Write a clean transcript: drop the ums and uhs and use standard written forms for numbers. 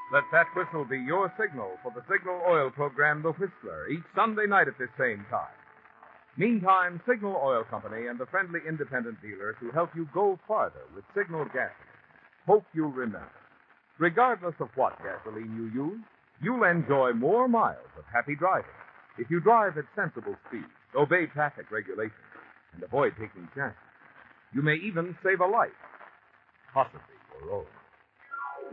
Let that whistle be your signal for the Signal Oil program, The Whistler, each Sunday night at this same time. Meantime, Signal Oil Company and the friendly independent dealers who help you go farther with Signal gasoline hope you'll remember. Regardless of what gasoline you use, you'll enjoy more miles of happy driving if you drive at sensible speeds, obey traffic regulations, and avoid taking chances. You may even save a life, possibly your own.